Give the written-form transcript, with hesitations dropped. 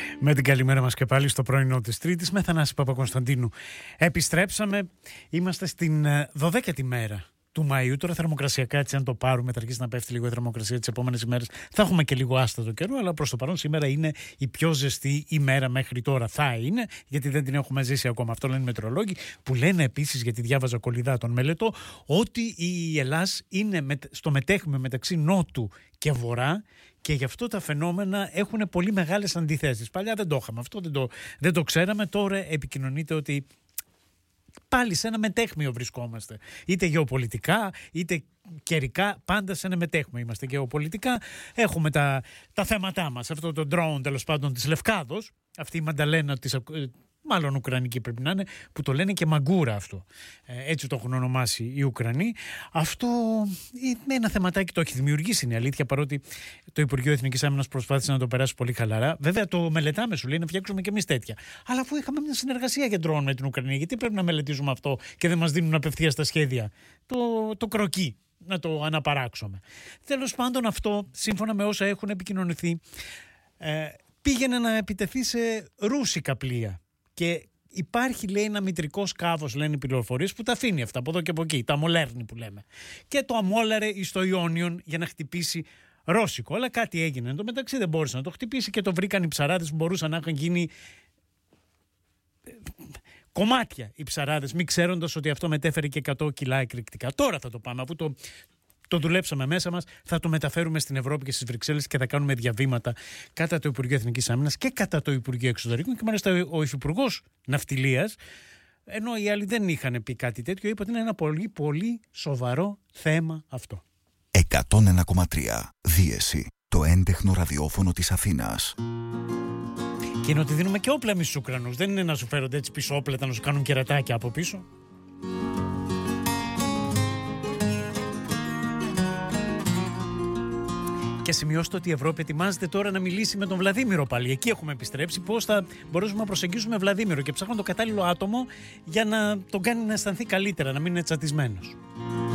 Με την καλημέρα μας και πάλι στο πρωινό της Τρίτης με Θανάση Παπακωνσταντίνου. Επιστρέψαμε, είμαστε στην 12η μέρα του Μαΐου. Τώρα θερμοκρασιακά, έτσι αν το πάρουμε, θα αρχίσει να πέφτει λίγο η θερμοκρασία τις επόμενες ημέρες. Θα έχουμε και λίγο άστατο καιρό, αλλά προς το παρόν σήμερα είναι η πιο ζεστή ημέρα μέχρι τώρα. Θα είναι, γιατί δεν την έχουμε ζήσει ακόμα. Αυτό λένε οι μετεωρολόγοι, που λένε επίσης, γιατί διάβαζα κολλιδά τον μελετώ, ότι η Ελλάς είναι στο μετέχμιο μεταξύ νότου και βορρά. Και γι' αυτό τα φαινόμενα έχουν πολύ μεγάλες αντιθέσεις. Παλιά δεν το είχαμε αυτό, δεν το ξέραμε. Τώρα επικοινωνείται ότι πάλι σε ένα μετέχμιο βρισκόμαστε. Είτε γεωπολιτικά, είτε καιρικά, πάντα σε ένα μετέχμιο είμαστε γεωπολιτικά. Έχουμε τα θέματά μας. Αυτό το drone, τέλος πάντων, της Λευκάδος, αυτή η Μανταλένα της... Μάλλον Ουκρανική πρέπει να είναι, που το λένε και μαγκούρα αυτό. Έτσι το έχουν ονομάσει οι Ουκρανοί. Αυτό είναι ένα θεματάκι, το έχει δημιουργήσει, είναι η αλήθεια, παρότι το Υπουργείο Εθνικής Άμυνας προσπάθησε να το περάσει πολύ χαλαρά. Βέβαια το μελετάμε, σου λέει, να φτιάξουμε και εμείς τέτοια. Αλλά αφού είχαμε μια συνεργασία για ντρόουν με την Ουκρανία, γιατί πρέπει να μελετήσουμε αυτό και δεν μας δίνουν απευθείας τα σχέδια? Το κροκί, να το αναπαράξουμε. Τέλος πάντων, αυτό, σύμφωνα με όσα έχουν επικοινωνηθεί, πήγαινε να επιτεθεί σε ρούσικα πλοία. Και υπάρχει, λέει, ένα μητρικό σκάφος, λένε οι πληροφορίες, που τα αφήνει αυτά από εδώ και από εκεί, τα αμολέρνει που λέμε. Και το αμόλαρε στο Ιόνιον για να χτυπήσει ρώσικο. Αλλά κάτι έγινε. Εν τω μεταξύ δεν μπόρεσε να το χτυπήσει και το βρήκαν οι ψαράδες που μπορούσαν να έχουν γίνει κομμάτια οι ψαράδες, μη ξέροντας ότι αυτό μετέφερε και 100 κιλά εκρηκτικά. Τώρα θα το πάμε, αφού το δουλέψαμε μέσα μας, θα το μεταφέρουμε στην Ευρώπη και στις Βρυξέλλες και θα κάνουμε διαβήματα κατά το Υπουργείο Εθνικής Άμυνας και κατά το Υπουργείο Εξωτερικών. Και μάλιστα ο Υφυπουργός Ναυτιλίας, ενώ οι άλλοι δεν είχαν πει κάτι τέτοιο, είπε ότι είναι ένα πολύ πολύ σοβαρό θέμα αυτό. 101,3 Δίεση, το έντεχνο ραδιόφωνο της Αθήνας. Και είναι ότι δίνουμε και όπλα εμείς στους Ουκρανούς. Δεν είναι να σου φέρονται έτσι πίσω όπλα, να σου κάνουν κερατάκια από πίσω. Και σημειώστε ότι η Ευρώπη ετοιμάζεται τώρα να μιλήσει με τον Βλαδίμηρο πάλι. Εκεί έχουμε επιστρέψει. Πώς θα μπορούσαμε να προσεγγίσουμε Βλαδίμηρο, και ψάχνουν το κατάλληλο άτομο για να τον κάνει να αισθανθεί καλύτερα, να μην είναι τσατισμένος.